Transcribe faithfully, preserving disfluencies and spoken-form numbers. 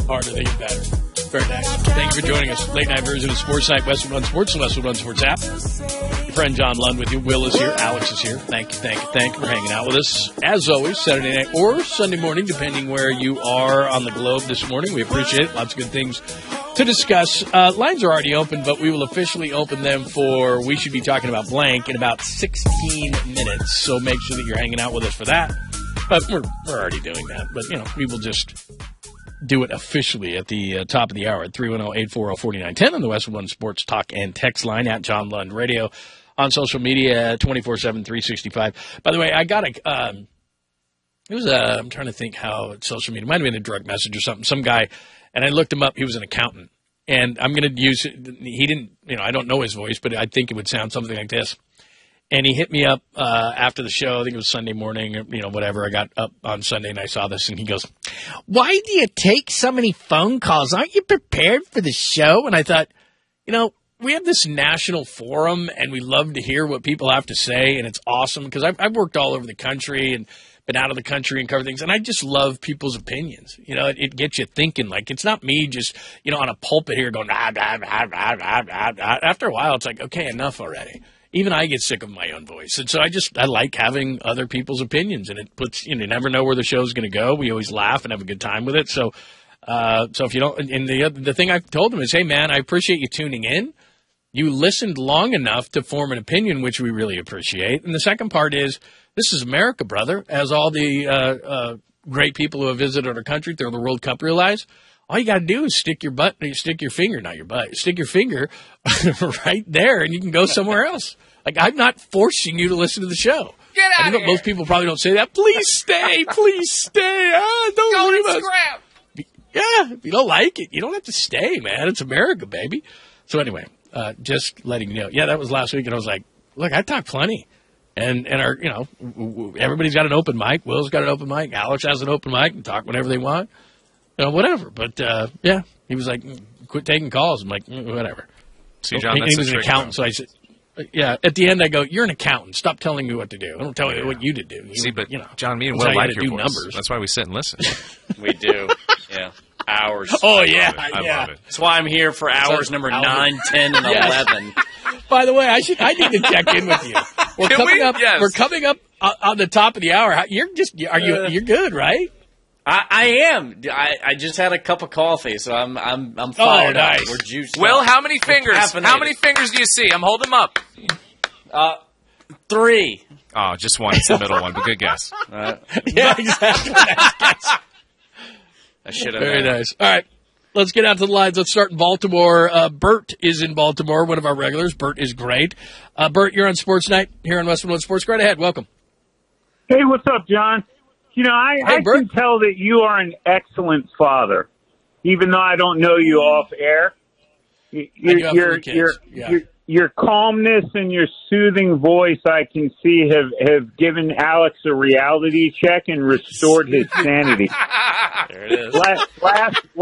harder they get better. Very nice. Thank you for joining us. Late night version of Sports Night, Westwood One Sports, the Westwood One Sports app. Your friend John Lund with you. Will is here. Alex is here. Thank you, thank you, thank you for hanging out with us. As always, Saturday night or Sunday morning, depending where you are on the globe this morning. We appreciate it. Lots of good things to discuss. Uh, lines are already open, but we will officially open them for We Should Be Talking About Blank in about sixteen minutes. So make sure that you're hanging out with us for that. But we're, we're already doing that. But, you know, we will just do it officially at the uh, top of the hour at three one zero, eight four zero, four nine one zero on the Westwood One Sports Talk and Text line at John Lund Radio on social media twenty-four seven, three sixty-five. By the way, I got a um, – it was a – I'm trying to think how it's social media. It might have been a direct message or something. Some guy – and I looked him up. He was an accountant. And I'm going to use – he didn't – you know, I don't know his voice, but I think it would sound something like this. And he hit me up uh, after the show. I think it was Sunday morning, or, you know, whatever. I got up on Sunday and I saw this, and he goes, "Why do you take so many phone calls? Aren't you prepared for the show?" And I thought, you know, we have this national forum, and we love to hear what people have to say, and it's awesome because I've, I've worked all over the country and been out of the country and covered things, and I just love people's opinions. You know, it, it gets you thinking. Like, it's not me just, you know, on a pulpit here going, ah, ah, ah, ah, ah, ah, ah. After a while, it's like, okay, enough already. Even I get sick of my own voice. And so I just, I like having other people's opinions. And it puts, you know, you never know where the show's going to go. We always laugh and have a good time with it. So, uh, so if you don't, and the, the thing I told him is, hey, man, I appreciate you tuning in. You listened long enough to form an opinion, which we really appreciate. And the second part is, this is America, brother. As all the uh, uh, great people who have visited our country through the World Cup realize, all you got to do is stick your butt, stick your finger, not your butt, stick your finger right there, and you can go somewhere else. Like, I'm not forcing you to listen to the show. Get out I think of here. most people probably don't say that. Please stay, please stay. Ah, don't Go leave and us. scrap. Yeah, if you don't like it, you don't have to stay, man. It's America, baby. So anyway, uh, just letting you know. Yeah, that was last week, and I was like, look, I talk plenty. And, and our, you know, w- w- everybody's got an open mic. Will's got an open mic. Alex has an open mic and talk whenever they want. You know, whatever. But, uh, yeah, he was like, quit taking calls. I'm like, mm, whatever. See, John, he, that's he was the an trick, accountant, though. so I said, yeah, at the end I go, you're an accountant. Stop telling me what to do. I don't tell you Yeah. what you to do. You, See, but, you know, John, me and I'll Will tell you how like to your do voice. numbers. That's why we sit and listen. We do. Yeah. Hours. Oh, yeah. I yeah. love it. That's why I'm here for hours number Hours. nine, ten, and Yes. eleven. By the way, I should I need to check in with you. We're Can coming we? up. Yes. We're coming up uh, on the top of the hour. How- You're just are you Uh, you're good, right? I, I am. I, I just had a cup of coffee, so I'm I'm I'm fired nice. up. We're juiced Will, up. how many fingers? caffeinated. How many fingers do you see? I'm holding them up. Uh, three. Oh, just one. It's the middle one, but good guess. Uh, Yeah, exactly. I should have. Very nice. All right. Let's get out to the lines. Let's start in Baltimore. Uh, Bert is in Baltimore, one of our regulars. Bert is great. Uh, Bert, you're on Sports Night here on Westwood One Sports. Go right ahead. Welcome. Hey, what's up, John? You know, I, Hey, I Bert. can tell that you are an excellent father, even though I don't know you off air. Y- And Your you have your three kids. your, Yeah. your your calmness and your soothing voice, I can see, have have given Alex a reality check and restored his sanity. There it is. last last